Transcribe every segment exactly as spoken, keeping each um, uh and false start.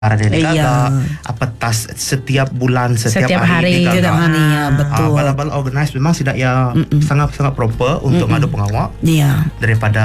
ada Iya. gaga apa tas setiap bulan setiap, Setiap hari. hari Setiap hari, ya, betul. Ah, bala-bala organize memang tidak ya sangat-sangat proper untuk ngadu pengawak Ya. daripada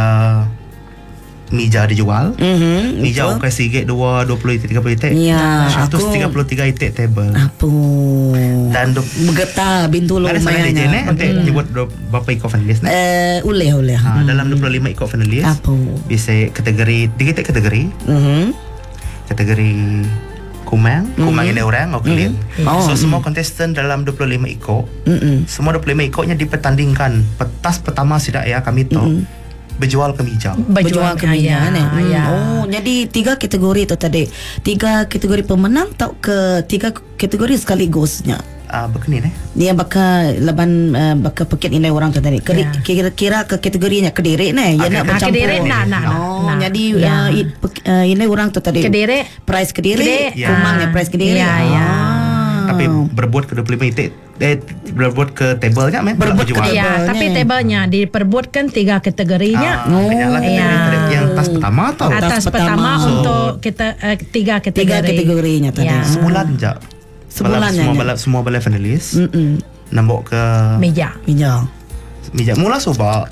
meja dijual. Mhm. Meja ukai sikit dua, dua puluh itik, tiga puluh itik. Ya, seratus tiga puluh tiga itik table. Apa? Dan duk Bergetar bintu lo ada sana D J ni nanti nyebut do- berapa ikut finalist ni. Eh, boleh boleh. Ha, dalam dua puluh lima ikut finalist. Apa? Bisa kategori tiga titik kategori. Mhm. Kategori kumang, kumang ini orang atau clean. Oh, So semua kontestan dalam dua puluh lima ikut, Mhm. semua dua puluh lima ikutnya dipertandingkan. Petas pertama sidak ya kami tu berjual ke meja. Berjuang ke ya, minyak ni. ya. Oh, jadi tiga kategori tu tadi. Tiga kategori pemenang atau ke tiga kategori sekaligusnya. Ah, begini ni. Dia bakal laban uh, bakal paket nilai orang tu tadi. Keri, Ya. Kira-kira ke kategorinya Kediri ni. Ya Ah, nak Kediri. bercampur. Kediri nak, nak, nak, Oh, nak. jadi Ya. uh, i- pek- uh, nilai orang tu tadi. Kediri. Prize Kediri. Kediri. Ya. Kumangnya prize Kediri. Ya, ya. Ah. Tapi berbuat ke dua puluh lima itik, eh, berbuat ke tablenya men. Berbuat ke berjual. table. Ya, Tablenya. tapi tablenya diperbuatkan tiga kategorinya. Ah, Oh. lah Ya. yang tas pertama tau. Atas Atas pertama. pertama So, untuk kita uh, tiga kategori. Tiga kategorinya tadi. Ya. Sebulan je. Sebulan semua je. bala semua bala finalis. Mm-mm. Nambok ke Meja. Meja. meja. Mula sobak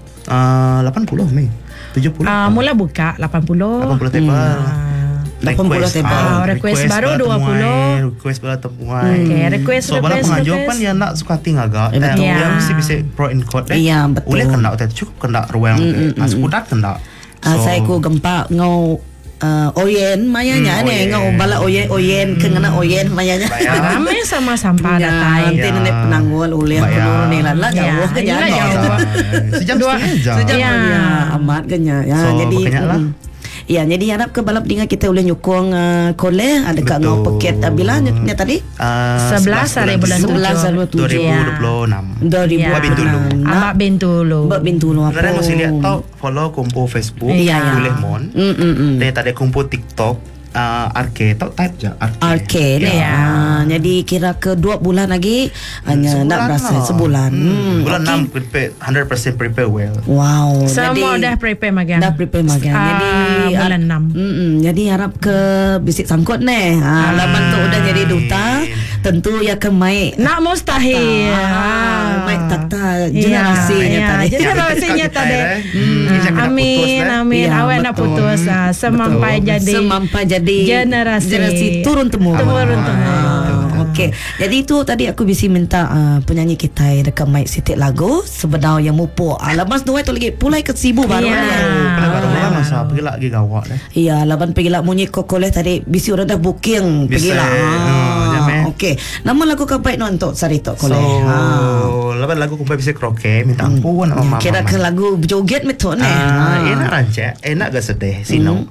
uh, lapan puluh Mei. tujuh puluh. Uh, mula buka lapan puluh. lapan puluh table. lapan puluh table. Ah, request baru bala dua puluh. temuai, request bala temuai. Okay, request, So bala request, pengajuan request. yang nak suka hati agak. Eh, betul. Dia Ya. mesti bisa pro and con. Iya, betul. Boleh kena tak cukup kena ruang. Ah, sepudak kena. Ah, saya ku gempa ngau uh, oyen mayanya Hmm, ni oyen. ngau bala oyen oyen ke ngana oyen mayanya. Bayar. Ramai sama sampah Ya, datai. nanti Ya. nenek penanggual oleh Bayar. peluru ni lah lah Ya, jauh ke inilah jauh. jauh. Sejam Dua- setengah jam. Sejam Ya. ya. Amat kenya. Ya, So, jadi berkenyak lah. mm. Ya, jadi harap ke balap dengan kita boleh nyukung uh, koleh ada kat ngau Betul. paket uh, bila ni ni tadi Ah, Sebelas hari bulan tujuh. sebelas hari bulan dua ribu dua puluh enam. dua ribu Ya. Buat Bintulu. Abang Bintulu. Buat Bintulu apa? Sebenarnya mesti lihat tau follow kumpul Facebook, Iya, iya. boleh mon. Mm mm mm. Dan tak ada kumpul TikTok, uh, arcade tau type je arcade. Arcade ni. Ya. Ah, jadi kira ke dua bulan lagi hanya Sebulan nak berasa lah. sebulan. Hmm. Hmm, Bulan okey. enam prepare one hundred percent prepare well. Wow. Semua jadi, dah prepare magan. Dah prepare magan. Ah, Jadi bulan enam. Mm-mm, jadi harap ke bisik sangkut ni. Ha, laman tu udah jadi duta, tentu ya ke mai. Nak mustahil. Ah, mai tata Ya, generasinya ya, tadi. generasinya Kita, tadi. eh. Hmm. Kita kena putus, Amin, eh. amin. Ya, Awak nak betul. putus ah, semampai Betul. jadi semampai jadi generasi. generasi turun temurun. Turun temurun. Ah, Okey. Jadi itu tadi aku bisi minta uh, penyanyi kita dekat mic sitik lagu sebenar yang mupo. Alamas dua tu lagi pulai ke sibu baru Ya. ni. Kalau baru lah masa pergi lagi gawak deh. Iya, laban pergi lah munyi kokoleh tadi bisi orang dah booking pergi Bisa, lah. ah, jam, eh. Okey. Nama lagu kau baik non untuk Sarito So, koleh. Ha. lepas lagu kumpul bisa kroke, minta ampun sama mama. Kira ke lagu berjoget betul ni. Ah, enak rancak, enak gak sedih sino.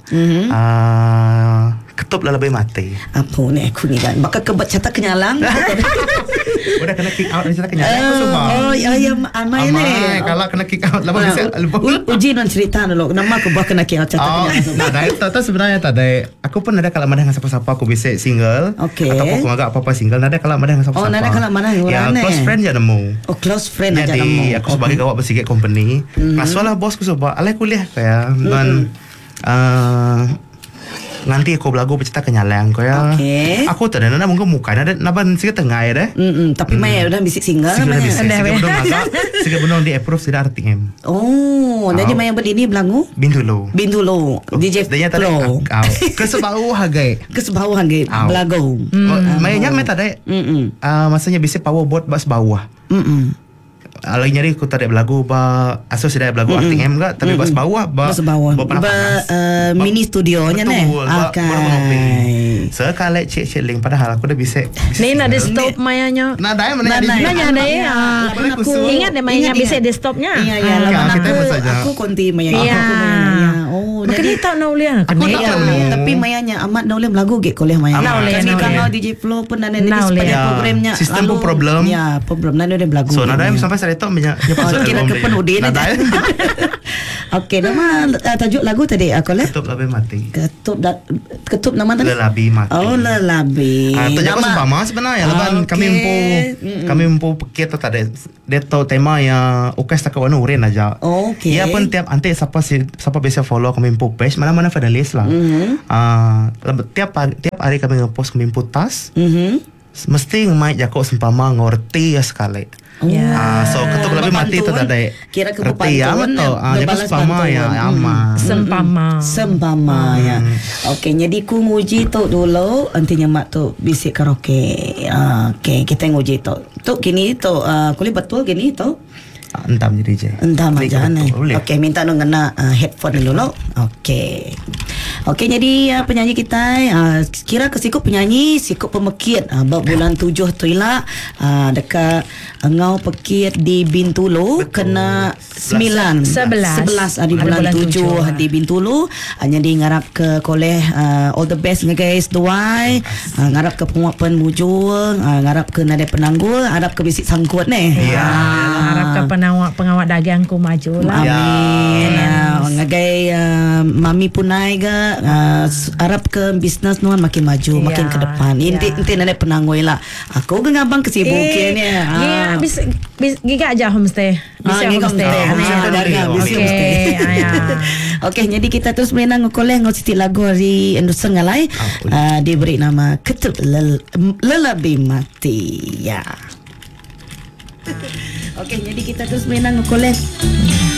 Ah, ketup lah lebih mati. Apa ni aku ni kan. Bakal kebat catat kenyalang. Udah kena kick out dari cerita kenyang aku semua. Oh, ya ya amai ni. Amai, kalau kena kick out lepas bisa lupa. U- Uji non cerita dulu. Nama aku buat kena kira catat Oh, kenyalang. nah, dari itu tu sebenarnya tak ada. Aku pun ada kalau mana dengan siapa-siapa aku bisa single. Okey. Ataupun aku agak apa-apa single. Nada kalau mana dengan siapa-siapa. Oh, nada kalau mana dengan Ya, orang ni. close friend je nemu. Oh, close friend aja Jadi nama. aku sebagai gawak bersikit company. Masuk lah bosku sebab alai kuliah kaya dan uh, nanti aku belagu bercerita kenyalang kaya. Okey. Aku tak ada nak mungkin muka ada naban sikit tengah ya deh. Mm-mm, tapi Maya udah bisik single. Sikit Maya. lebih sikit Dah, benar agak sikit benar di approve tidak R T M. Oh, jadi Maya berdini belangu. Bintulu. Bintulo D J Dia tadi Pro. kesebau hagai. Kesebawahan ke Au. belago. Mainnya me tadi. Mm-mm. Ah, masanya bisa power boat bas bawah. Mm-mm. Alai nyari aku tak ada belagu ba aso sudah belagu R T M enggak tapi bas bawah ba Bas bawah. ba Ba uh, mini studionya ni. Betul. Ba- Okay. baru ngopi. Sekali cek-cek link padahal aku dah bisa. bisa Ni nak di single. stop mayanya. Nah, dah mana Nah, ada. nah, Nanya Apa ada dia? ya. Lapan Boleh aku kusut. Ingat dia mainnya Ingat, bisa ingat. di stopnya. Iya, iya. Ah, Lapan kita aku, pun saja. aku konti Maya. Iya. Aku Maya. Oh, Maka jadi dia tak nak ulian. Aku Kena tak ya, tahu. tapi Mayanya amat dah boleh belagu ke koleh Maya. Amat boleh, Kasi nak kalau boleh. D J Flow pun ada Nak di boleh. sepanjang Ya. programnya. Sistem pun lalu- problem. Ya, problem. Nanti dia belagu. So, nada Maya. sampai saya tahu banyak. Oh, kira ke penudin aja. Nada. Okey, nama uh, tajuk lagu tadi aku leh. Ketup lebih mati. Ketup da, ketup nama tadi. Lelabi mati. Oh, lelabi. Ah, tu aku seumpama sebenarnya leban Okey. kami empu kami empu paket tu tadi dia tahu tema yang ukas tak kawan urin aja. Okey. Ia pun tiap anti siapa si siapa biasa follow follow kami impu page mana-mana finalis lah. Mhm. Ah, leb- tiap pagi, tiap hari kami ngepost kami impu tas. Mhm. Mesti ngemai jako sempama ngerti ya sekali. Ya. Ah, so ketuk lebih mati tu tak ada. Kira ke Reti ya pantun, betul. Ah, jako berbalas sempama pantun. ya Hmm. ama. Sempama. Sempama ya. Okey, jadi ku nguji tu dulu, nantinya mak tu bisik karaoke. Ah, okey, kita nguji tu. Tu kini tu uh, kulit betul kini tu. Ah, entah menjadi je. Entah Baik, macam mana. betul, boleh. Okey, minta nu kena uh, headphone dulu. Okey. Okey, jadi uh, penyanyi kita uh, kira kesikup penyanyi, sikut pemekit uh, bulan tujuh tu ialah uh, dekat uh, ngau pekit di Bintulu. Betul. kena sembilan Sebelas. sebelas uh, di Ada bulan, bulan tujuh tujuh. di Bintulu. Uh, jadi ngarap ke koleh uh, all the best nge guys doai. Uh, ngarap ke penguapan mujur, uh, ngarap ke nadai penanggul, harap ke bisik sangkut ni. Ya. Harapkan pengawat pengawat dagang ku maju lah. Ya. Amin. Uh, ngagai uh, mami punai ga uh, harap ke bisnes nuan makin maju, Ya, makin ke depan. Inti ya. inti nade penangoi lah. Aku dengan abang kesibukan Eh, ya. ya, bis, bis, giga aja homestay. Bisa Ah, giga homestay. homestay. Aneh. Ah, dagang, bisa Okey, homestay. ah, ya. Okey, jadi kita terus menang ngokoleh ngau siti lagu hari Indonesia ngalai. Uh, diberi nama Ketuk Lel, Lelabi Mati. Ya. Okey, jadi kita terus menang ngokoleh